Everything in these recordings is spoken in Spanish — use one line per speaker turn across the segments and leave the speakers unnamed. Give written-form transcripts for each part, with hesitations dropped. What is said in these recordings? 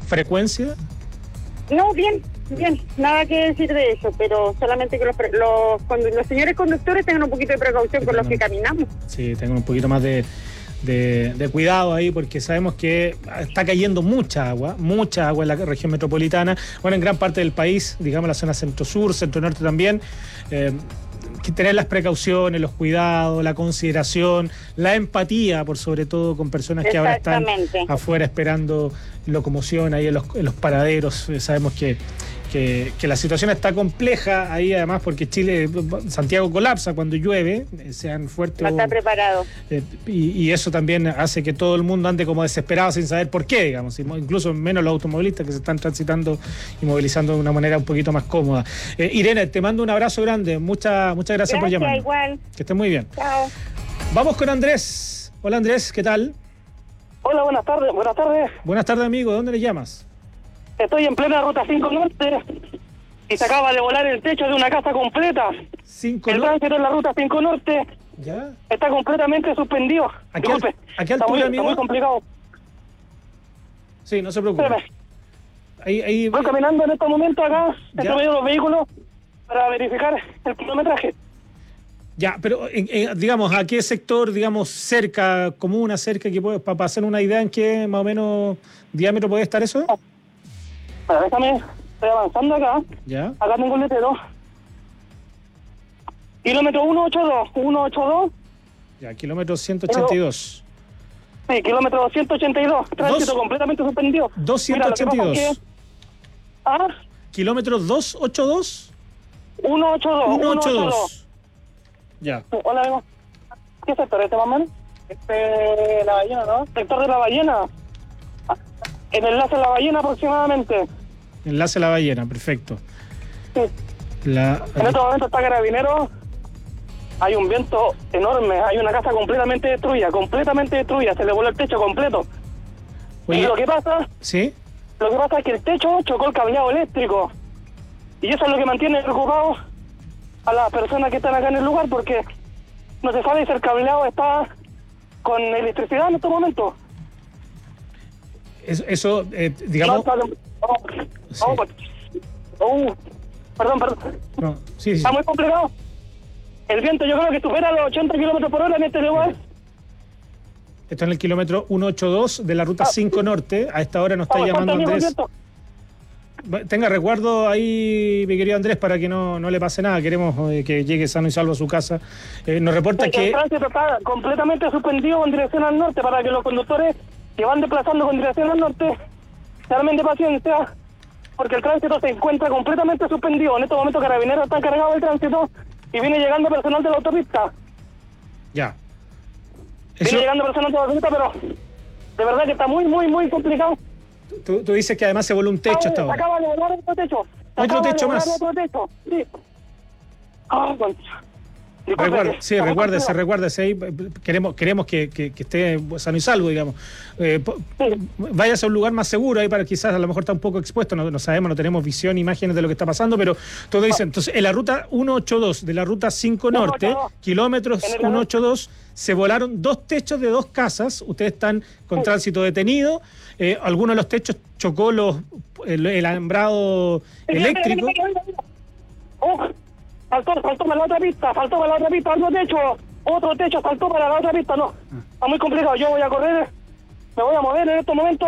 frecuencia?
No, bien, nada que decir de eso, pero solamente que los señores conductores tengan un poquito de precaución con los que caminamos.
Sí, tengan un poquito más de cuidado ahí, porque sabemos que está cayendo mucha agua en la región metropolitana, bueno, en gran parte del país, digamos la zona centro-sur, centro-norte también. Que tener las precauciones, los cuidados, la consideración, la empatía, por sobre todo con personas que ahora están afuera esperando locomoción ahí en los paraderos. Sabemos que la situación está compleja ahí, además porque Santiago colapsa cuando llueve, sean fuertes.
No está preparado.
Y eso también hace que todo el mundo ande como desesperado sin saber por qué, digamos, incluso menos los automovilistas que se están transitando y movilizando de una manera un poquito más cómoda. Irene, te mando un abrazo grande, muchas gracias por llamar.
Igual.
Que estés muy bien.
Chao.
Vamos con Andrés. Hola Andrés, ¿qué tal?
Hola, buenas tardes.
Buenas tardes, amigo, ¿de dónde le llamas?
Estoy en plena ruta 5 Norte y se acaba de volar el techo de una casa completa. El tránsito en la ruta 5 Norte
¿ya?
Está completamente suspendido.
¿A qué altura, amigo?
Está muy complicado.
Sí, no se preocupe. Ahí
voy caminando en estos momentos acá, entre medio de los vehículos, para verificar el kilometraje.
Ya, pero digamos, ¿a qué sector, digamos, cerca, comuna, cerca, que para hacer una idea en qué más o menos diámetro puede estar eso?
Bueno, déjame, estoy avanzando acá.
Ya.
Acá tengo el letrero. Kilómetro 182.
Ya, kilómetro 182.
Sí, kilómetro 282. Tránsito completamente suspendido.
282.
¿Ah?
Kilómetro 282.
182.
Ya.
Hola, amigo. ¿Qué sector es este, más o menos? La ballena, ¿no? Sector de la ballena. El enlace a la ballena aproximadamente.
Enlace a la ballena, perfecto.
Sí. En este momento está Carabinero. Hay un viento enorme. Hay una casa completamente destruida. Se le voló el techo completo.
Oye,
y lo que pasa...
¿sí?
Lo que pasa es que el techo chocó el cableado eléctrico. Y eso es lo que mantiene preocupados a las personas que están acá en el lugar, porque no se sabe si el cableado está con electricidad en estos momentos.
Eso digamos...
Perdón.
No, sí.
Está muy complicado. El viento yo creo que supera los 80 kilómetros por hora en este lugar.
Está en el kilómetro 182 de la ruta 5 Norte. A esta hora nos está llamando Andrés. Tenga recuerdo ahí, mi querido Andrés, para que no le pase nada. Queremos que llegue sano y salvo a su casa. Nos reporta que...
El tránsito está completamente suspendido en dirección al norte, para que los conductores que van desplazando con dirección al norte se armen de paciencia, porque el tránsito se encuentra completamente suspendido. En estos momentos Carabineros está encargado del tránsito y viene llegando personal de la autopista.
Ya.
Viene llegando personal de la autopista, pero de verdad que está muy complicado.
Tú dices que además se voló un techo hasta ahora.
Acaba de volar otro techo.
¿Otro techo más?
Otro techo, sí.
Recuérdese ahí. Queremos que esté sano y salvo, digamos. Váyase a un lugar más seguro ahí, para quizás a lo mejor está un poco expuesto, no sabemos, no tenemos visión, imágenes de lo que está pasando, pero todo dice, entonces en la ruta 182 de la ruta 5 Norte, kilómetros 182, se volaron 2 techos de 2 casas. Ustedes están con tránsito detenido. Algunos de los techos chocó el alambrado eléctrico.
Faltó para la otra pista, otro techo saltó para la otra pista, no. Está muy complicado, yo voy a correr, me voy a mover en estos momentos.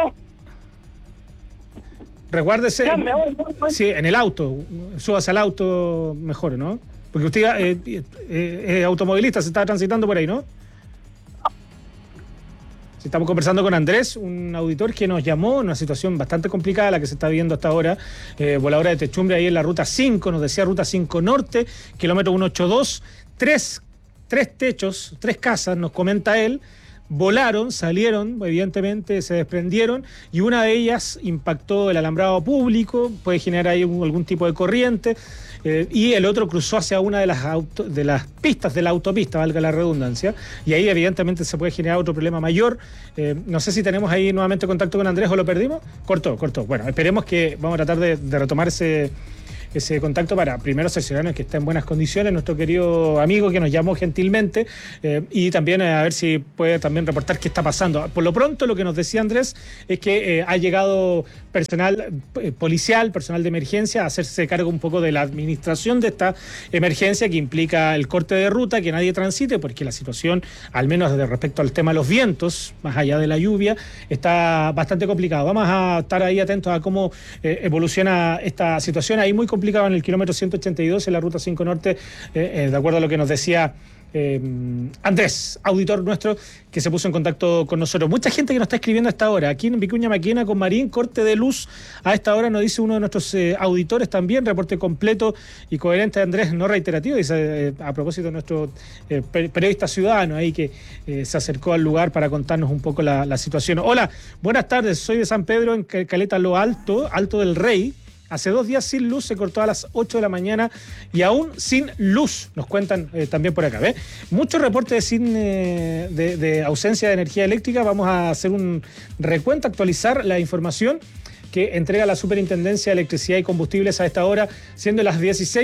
Recuérdese, sí, en el auto, súbase al auto mejor, ¿no? Porque usted es automovilista, se está transitando por ahí, ¿no? Estamos conversando con Andrés, un auditor que nos llamó en una situación bastante complicada la que se está viendo hasta ahora, voladora de techumbre ahí en la ruta 5, nos decía ruta 5 Norte, kilómetro 182, tres techos, 3 casas, nos comenta él, volaron, salieron, evidentemente se desprendieron, y una de ellas impactó el alambrado público, puede generar ahí algún tipo de corriente, y el otro cruzó hacia una de las pistas de la autopista, valga la redundancia, y ahí evidentemente se puede generar otro problema mayor. No sé si tenemos ahí nuevamente contacto con Andrés o lo perdimos. Cortó. Bueno, esperemos que vamos a tratar de retomar ese contacto para primero cerciorarnos que está en buenas condiciones nuestro querido amigo que nos llamó gentilmente, y también a ver si puede también reportar qué está pasando. Por lo pronto, lo que nos decía Andrés es que ha llegado personal policial, personal de emergencia, a hacerse cargo un poco de la administración de esta emergencia, que implica el corte de ruta, que nadie transite, porque la situación, al menos respecto al tema de los vientos, más allá de la lluvia, está bastante complicado. Vamos a estar ahí atentos a cómo evoluciona esta situación. Ahí muy complicado en el kilómetro 182, en la ruta 5 Norte, de acuerdo a lo que nos decía Andrés, auditor nuestro, que se puso en contacto con nosotros. Mucha gente que nos está escribiendo a esta hora. Aquí en Vicuña Maquena con Marín, corte de luz a esta hora, nos dice uno de nuestros auditores también, reporte completo y coherente de Andrés, no reiterativo, dice a propósito de nuestro periodista ciudadano ahí que se acercó al lugar para contarnos un poco la situación. Hola, buenas tardes, soy de San Pedro en Caleta Lo Alto, Alto del Rey. Hace 2 días sin luz, se cortó a las 8 de la mañana y aún sin luz, nos cuentan también por acá. Muchos reportes de ausencia de energía eléctrica. Vamos a hacer un recuento, actualizar la información que entrega la Superintendencia de Electricidad y Combustibles a esta hora, siendo las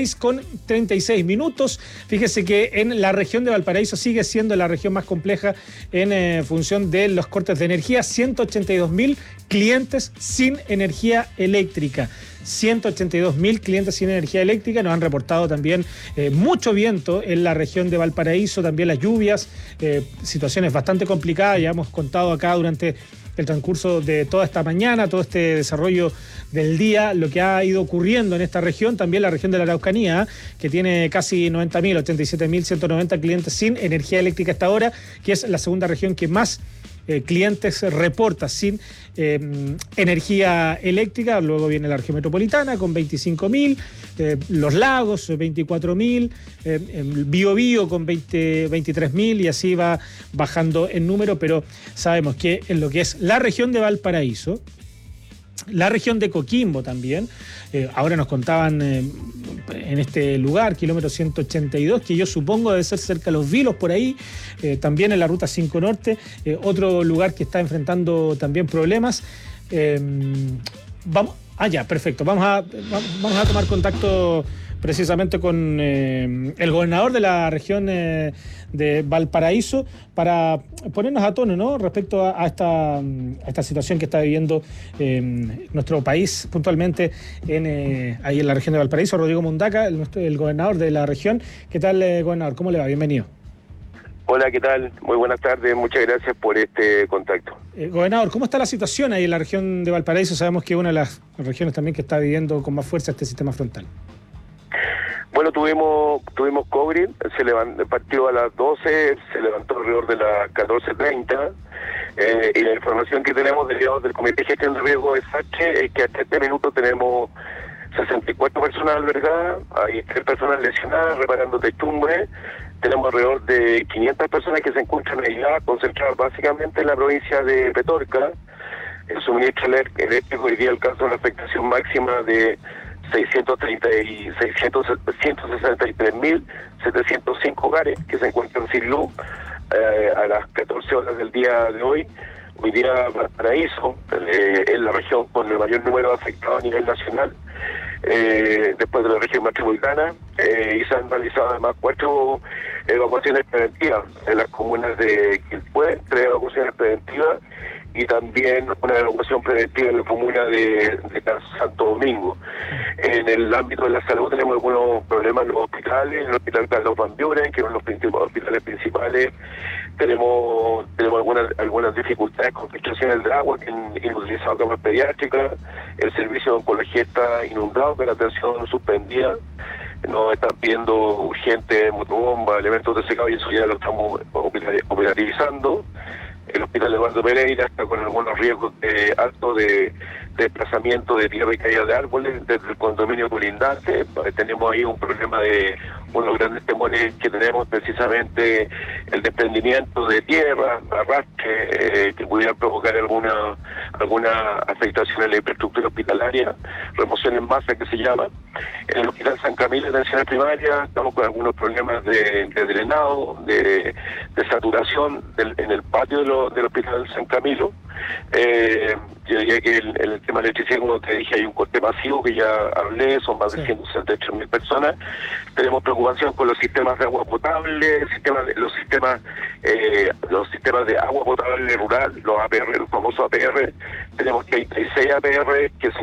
16:36. Fíjese que en la región de Valparaíso sigue siendo la región más compleja en función de los cortes de energía. 182.000 clientes sin energía eléctrica. 182.000 clientes sin energía eléctrica. Nos han reportado también mucho viento en la región de Valparaíso, también las lluvias, situaciones bastante complicadas. Ya hemos contado acá durante el transcurso de toda esta mañana, todo este desarrollo del día, lo que ha ido ocurriendo en esta región, también la región de la Araucanía, que tiene casi 90.000, 87.190 clientes sin energía eléctrica hasta ahora, que es la segunda región que más clientes reporta sin energía eléctrica. Luego viene la región metropolitana con 25.000, Los Lagos 24.000, Biobío con 23.000, y así va bajando en número, pero sabemos que en lo que es la región de Valparaíso, la región de Coquimbo también, ahora nos contaban en este lugar, kilómetro 182, que yo supongo debe ser cerca de Los Vilos, por ahí, también en la ruta 5 Norte, otro lugar que está enfrentando también problemas. Perfecto, vamos a tomar contacto precisamente con el gobernador de la región de Valparaíso para ponernos a tono, ¿no?, respecto a esta situación que está viviendo nuestro país, puntualmente ahí en la región de Valparaíso. Rodrigo Mundaca, el gobernador de la región. ¿Qué tal, gobernador? ¿Cómo le va? Bienvenido.
Hola, ¿qué tal? Muy buenas tardes, muchas gracias por este contacto.
Gobernador, ¿cómo está la situación ahí en la región de Valparaíso? Sabemos que es una de las regiones también que está viviendo con más fuerza este sistema frontal.
Bueno, tuvimos cobre, partió a las 12, se levantó alrededor de las 14:30, y la información que tenemos del Comité de Gestión de Riesgo de SACHE es que hasta este minuto tenemos 64 personas albergadas, hay 3 personas lesionadas reparando techumbre, tenemos alrededor de 500 personas que se encuentran aisladas, concentradas básicamente en la provincia de Petorca. El suministro eléctrico hoy día alcanza una afectación máxima de 163.705 hogares que se encuentran sin luz a las 14 horas del día de hoy. Hoy día Valparaíso es la región con el mayor número de afectados a nivel nacional, después de la región metropolitana, y se han realizado además 4 evacuaciones preventivas en las comunas de Quilpué, 3 evacuaciones preventivas, y también una evacuación preventiva en la comuna de Santo Domingo. En el ámbito de la salud tenemos algunos problemas en los hospitales, en el hospital Carlos Van Buren, que es uno de los hospitales principales. Tenemos algunas dificultades con filtraciones de agua, que han inutilizado camas pediátricas. El servicio de oncología está inundado, con la atención suspendida. Nos están pidiendo urgente motobomba, elementos de secado, y eso ya lo estamos operativizando. El hospital Eduardo Pereira está con algunos riesgos altos de desplazamiento de tierra y caída de árboles desde el condominio colindante. Tenemos ahí un problema de uno de los grandes temores que tenemos, precisamente el desprendimiento de tierra, arrastre, que pudiera provocar alguna afectación en la infraestructura hospitalaria, remoción en masa que se llama. En el hospital San Camilo de atención primaria estamos con algunos problemas de drenado, de saturación en el patio del hospital San Camilo. Yo diría que en el tema de electricidad, como te dije, hay un corte masivo que ya hablé, son más de 163.000 personas. Tenemos preocupación con los sistemas de agua potable, los sistemas de agua potable rural, los APR, los famosos APR. Tenemos 36 APR que